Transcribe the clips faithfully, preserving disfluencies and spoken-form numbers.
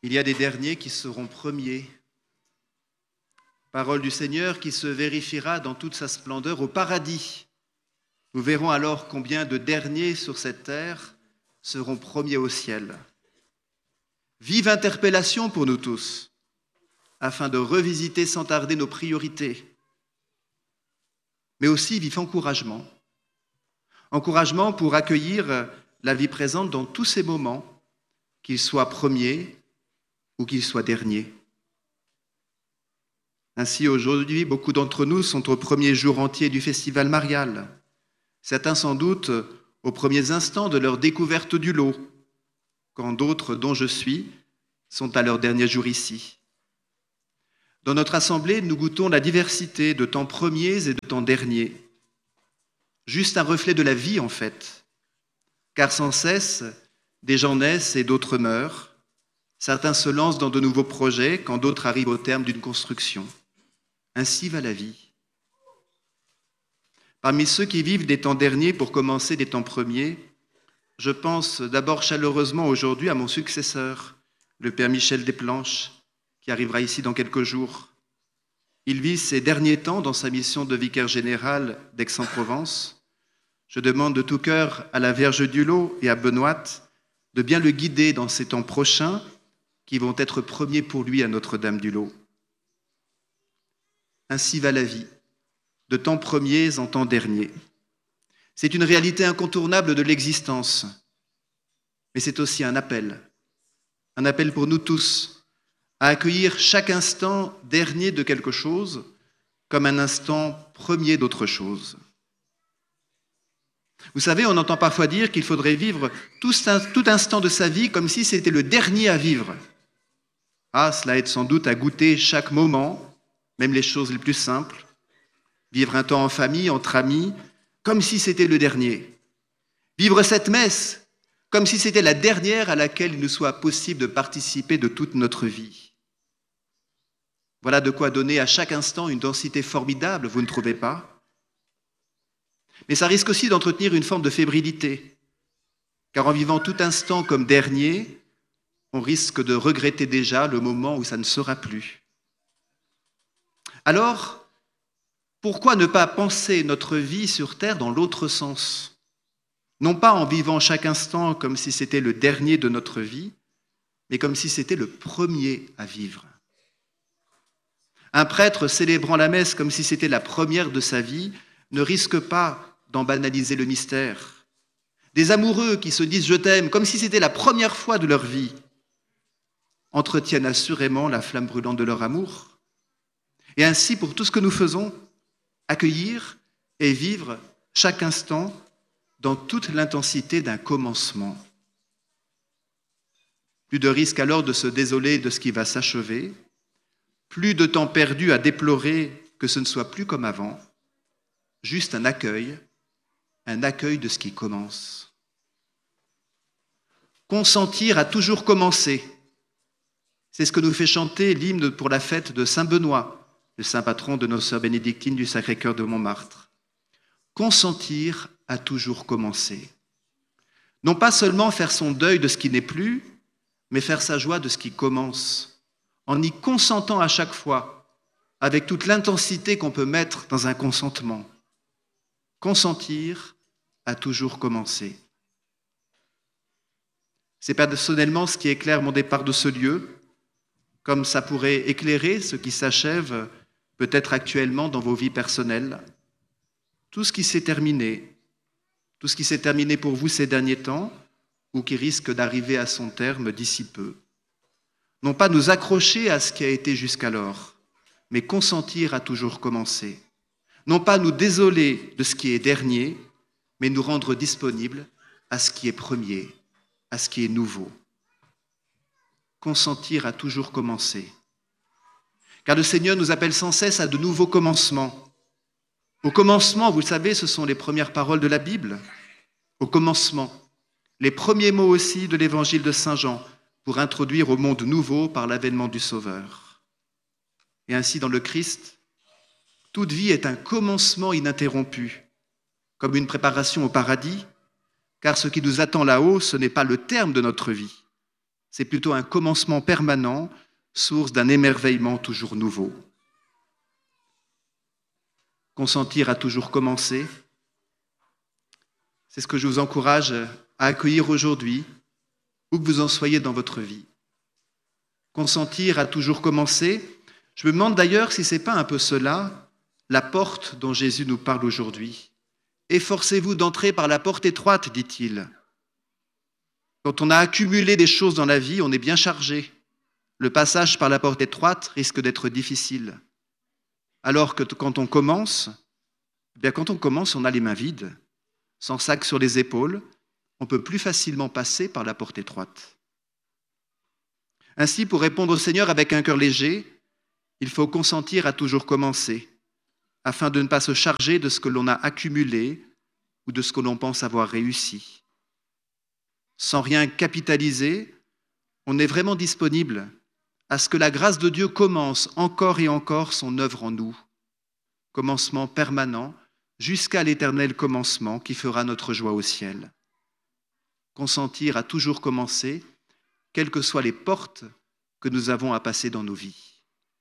Il y a des derniers qui seront premiers. Parole du Seigneur qui se vérifiera dans toute sa splendeur au paradis. Nous verrons alors combien de derniers sur cette terre seront premiers au ciel. Vive interpellation pour nous tous, afin de revisiter sans tarder nos priorités, mais aussi vif encouragement. Encouragement pour accueillir la vie présente dans tous ces moments, qu'ils soient premiers ou qu'ils soient derniers. Ainsi, aujourd'hui, beaucoup d'entre nous sont au premier jour entier du festival marial. Certains sans doute aux premiers instants de leur découverte du lot, quand d'autres, dont je suis, sont à leur dernier jour ici. Dans notre assemblée, nous goûtons la diversité de temps premiers et de temps derniers. Juste un reflet de la vie, en fait. Car sans cesse, des gens naissent et d'autres meurent. Certains se lancent dans de nouveaux projets quand d'autres arrivent au terme d'une construction. Ainsi va la vie. Parmi ceux qui vivent des temps derniers pour commencer des temps premiers, je pense d'abord chaleureusement aujourd'hui à mon successeur, le Père Michel Desplanches, qui arrivera ici dans quelques jours. Il vit ses derniers temps dans sa mission de vicaire général d'Aix-en-Provence. Je demande de tout cœur à la Vierge du Lot et à Benoît de bien le guider dans ces temps prochains qui vont être premiers pour lui à Notre-Dame du Lot. Ainsi va la vie, de temps premiers en temps derniers. C'est une réalité incontournable de l'existence, mais c'est aussi un appel, un appel pour nous tous, à accueillir chaque instant dernier de quelque chose comme un instant premier d'autre chose. Vous savez, on entend parfois dire qu'il faudrait vivre tout, tout instant de sa vie comme si c'était le dernier à vivre. Ah, cela aide sans doute à goûter chaque moment, même les choses les plus simples, vivre un temps en famille, entre amis, comme si c'était le dernier. Vivre cette messe comme si c'était la dernière à laquelle il nous soit possible de participer de toute notre vie. Voilà de quoi donner à chaque instant une densité formidable, vous ne trouvez pas ? Mais ça risque aussi d'entretenir une forme de fébrilité, car en vivant tout instant comme dernier, on risque de regretter déjà le moment où ça ne sera plus. Alors, pourquoi ne pas penser notre vie sur Terre dans l'autre sens ? Non pas en vivant chaque instant comme si c'était le dernier de notre vie, mais comme si c'était le premier à vivre. Un prêtre célébrant la messe comme si c'était la première de sa vie ne risque pas d'en banaliser le mystère. Des amoureux qui se disent « je t'aime » comme si c'était la première fois de leur vie entretiennent assurément la flamme brûlante de leur amour. Et ainsi, pour tout ce que nous faisons, accueillir et vivre chaque instant dans toute l'intensité d'un commencement. Plus de risque alors de se désoler de ce qui va s'achever, plus de temps perdu à déplorer que ce ne soit plus comme avant, juste un accueil, un accueil de ce qui commence. Consentir à toujours commencer, c'est ce que nous fait chanter l'hymne pour la fête de Saint-Benoît, le saint patron de nos sœurs bénédictines du Sacré-Cœur de Montmartre. Consentir à toujours commencer. Non pas seulement faire son deuil de ce qui n'est plus, mais faire sa joie de ce qui commence, en y consentant à chaque fois, avec toute l'intensité qu'on peut mettre dans un consentement. Consentir à toujours commencer. C'est personnellement ce qui éclaire mon départ de ce lieu, comme ça pourrait éclairer ce qui s'achève peut-être actuellement dans vos vies personnelles. Tout ce qui s'est terminé, tout ce qui s'est terminé pour vous ces derniers temps, ou qui risque d'arriver à son terme d'ici peu. Non pas nous accrocher à ce qui a été jusqu'alors, mais consentir à toujours commencer. Non pas nous désoler de ce qui est dernier, mais nous rendre disponibles à ce qui est premier, à ce qui est nouveau. Consentir à toujours commencer. Car le Seigneur nous appelle sans cesse à de nouveaux commencements. Au commencement, vous le savez, ce sont les premières paroles de la Bible. Au commencement, les premiers mots aussi de l'évangile de Saint Jean, pour introduire au monde nouveau par l'avènement du Sauveur. Et ainsi, dans le Christ, toute vie est un commencement ininterrompu, comme une préparation au paradis, car ce qui nous attend là-haut, ce n'est pas le terme de notre vie, c'est plutôt un commencement permanent, source d'un émerveillement toujours nouveau. Consentir à toujours commencer, c'est ce que je vous encourage à accueillir aujourd'hui, où que vous en soyez dans votre vie. Consentir à toujours commencer, je me demande d'ailleurs si ce n'est pas un peu cela, la porte dont Jésus nous parle aujourd'hui. Efforcez-vous d'entrer par la porte étroite, dit-il. Quand on a accumulé des choses dans la vie, on est bien chargé. Le passage par la porte étroite risque d'être difficile. Alors que quand on commence, eh bien quand on commence, on a les mains vides, sans sac sur les épaules, on peut plus facilement passer par la porte étroite. Ainsi, pour répondre au Seigneur avec un cœur léger, il faut consentir à toujours commencer, afin de ne pas se charger de ce que l'on a accumulé ou de ce que l'on pense avoir réussi. Sans rien capitaliser, on est vraiment disponible à ce que la grâce de Dieu commence encore et encore son œuvre en nous, commencement permanent jusqu'à l'éternel commencement qui fera notre joie au ciel. Consentir à toujours commencer, quelles que soient les portes que nous avons à passer dans nos vies.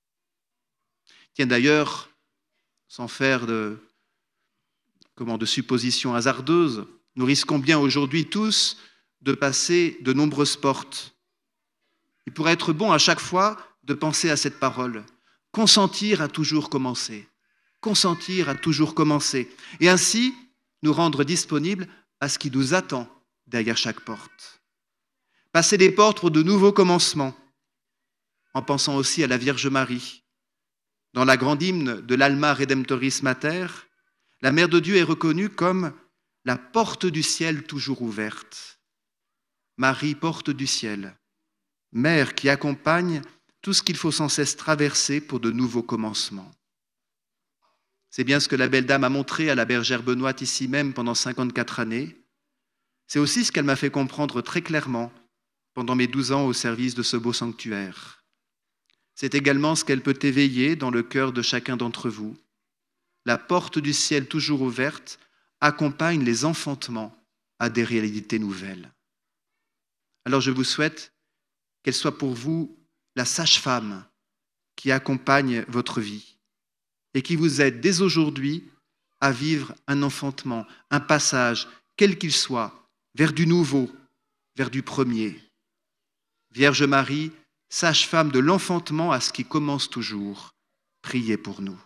Tiens d'ailleurs, sans faire de, comment, de suppositions hasardeuses, nous risquons bien aujourd'hui tous de passer de nombreuses portes. Il pourrait être bon à chaque fois de penser à cette parole, consentir à toujours commencer, consentir à toujours commencer, et ainsi nous rendre disponibles à ce qui nous attend derrière chaque porte. Passer des portes pour de nouveaux commencements, en pensant aussi à la Vierge Marie. Dans la grande hymne de l'Alma Redemptoris Mater, la Mère de Dieu est reconnue comme la porte du ciel toujours ouverte. Marie, porte du ciel, Mère qui accompagne tout ce qu'il faut sans cesse traverser pour de nouveaux commencements. C'est bien ce que la belle dame a montré à la bergère Benoîte ici même pendant cinquante-quatre années. C'est aussi ce qu'elle m'a fait comprendre très clairement pendant mes douze ans au service de ce beau sanctuaire. C'est également ce qu'elle peut éveiller dans le cœur de chacun d'entre vous. La porte du ciel toujours ouverte accompagne les enfantements à des réalités nouvelles. Alors je vous souhaite qu'elle soit pour vous la sage-femme qui accompagne votre vie et qui vous aide dès aujourd'hui à vivre un enfantement, un passage, quel qu'il soit, vers du nouveau, vers du premier. Vierge Marie, sage-femme de l'enfantement à ce qui commence toujours, priez pour nous.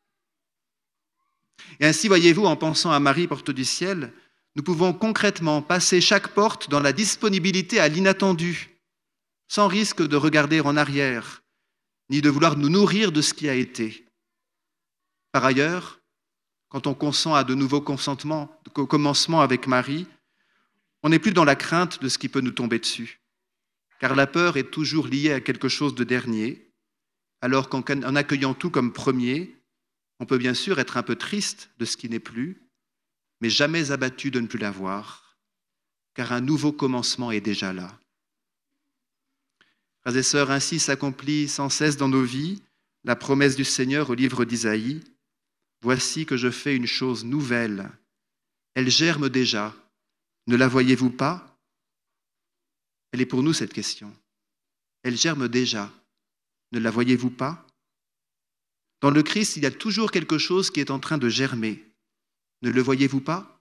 Et ainsi, voyez-vous, en pensant à Marie, porte du ciel, nous pouvons concrètement passer chaque porte dans la disponibilité à l'inattendu, sans risque de regarder en arrière, ni de vouloir nous nourrir de ce qui a été. Par ailleurs, quand on consent à de nouveaux consentements, commencements avec Marie, on n'est plus dans la crainte de ce qui peut nous tomber dessus, car la peur est toujours liée à quelque chose de dernier, alors qu'en accueillant tout comme premier, on peut bien sûr être un peu triste de ce qui n'est plus, mais jamais abattu de ne plus l'avoir, car un nouveau commencement est déjà là. Frères et sœurs, ainsi s'accomplit sans cesse dans nos vies la promesse du Seigneur au livre d'Isaïe. « Voici que je fais une chose nouvelle. Elle germe déjà. Ne la voyez-vous pas ?» Elle est pour nous cette question. Elle germe déjà. Ne la voyez-vous pas? Dans le Christ, il y a toujours quelque chose qui est en train de germer. Ne le voyez-vous pas?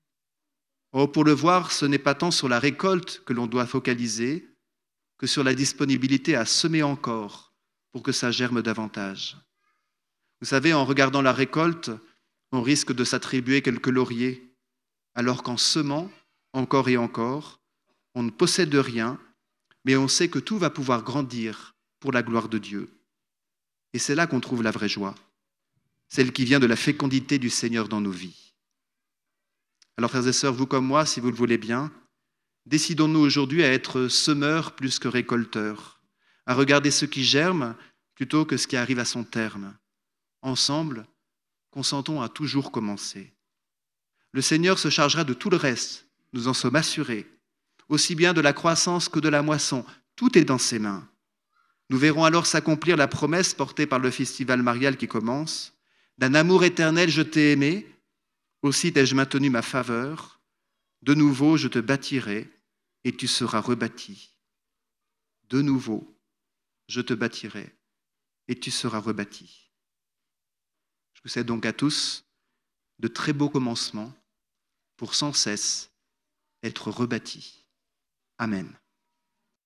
Oh, pour le voir, ce n'est pas tant sur la récolte que l'on doit focaliser que sur la disponibilité à semer encore pour que ça germe davantage. Vous savez, en regardant la récolte, on risque de s'attribuer quelques lauriers, alors qu'en semant encore et encore, on ne possède rien, mais on sait que tout va pouvoir grandir pour la gloire de Dieu. Et c'est là qu'on trouve la vraie joie, celle qui vient de la fécondité du Seigneur dans nos vies. Alors, frères et sœurs, vous comme moi, si vous le voulez bien, décidons-nous aujourd'hui à être semeurs plus que récolteurs, à regarder ce qui germe plutôt que ce qui arrive à son terme. Ensemble, consentons à toujours commencer. Le Seigneur se chargera de tout le reste, nous en sommes assurés, aussi bien de la croissance que de la moisson. Tout est dans ses mains. Nous verrons alors s'accomplir la promesse portée par le festival marial qui commence. D'un amour éternel, je t'ai aimé, aussi t'ai-je maintenu ma faveur. De nouveau, je te bâtirai et tu seras rebâti. de nouveau, je te bâtirai et tu seras rebâti. Je vous souhaite donc à tous de très beaux commencements pour sans cesse être rebâtis. Amen.